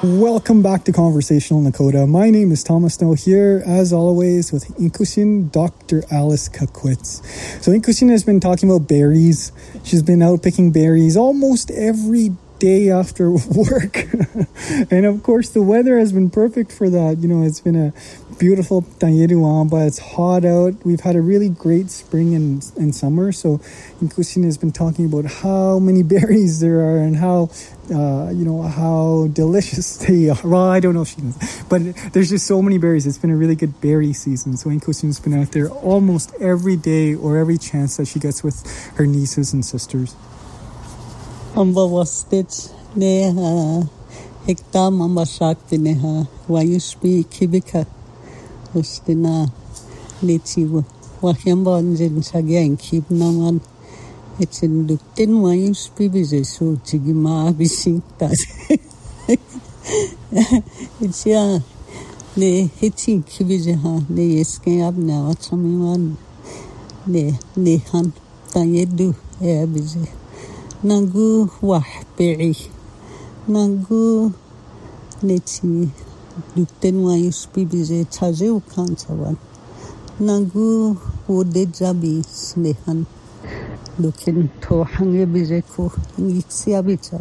Welcome back to Conversational Nakota. My name is Thomas Snow here, as always, with Inkushin Dr. Alice Kakwitz. So Inkushin has been talking about berries. She's been out picking berries almost every day after work. And of course, the weather has been perfect for that. You know, it's been a beautiful Tanyeruamba. It's hot out. We've had a really great spring and summer. So Inkushin has been talking about how many berries there are and how how delicious they are. Well, I don't know if she knows, but there's just so many berries. It's been a really good berry season. So Inkushin's been out there almost every day or every chance that she gets with her nieces and sisters. Amba wasted neha hektam amba shakti neha wayushpi kibika ustina netiwa wahyamba anjin sagyan kib naman etchen dukten wayushpi bizesu chigima bisinta etcha ne hetin kibizeha ne eske abna achamiman ne han tayedu bize Nangu wahperi Nangu neti dukten wayuspi bize tazeu kansawan Nangu wode jabi snehan Dukin to hange bize ko ngitsi abita